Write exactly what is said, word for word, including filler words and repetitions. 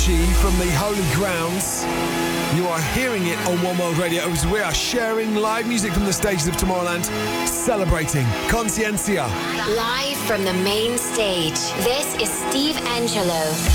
From the Holy Grounds. You are hearing it on One World Radio as we are sharing live music from the stages of Tomorrowland, celebrating Consciencia. Live from the main stage, this is Steve Angelo.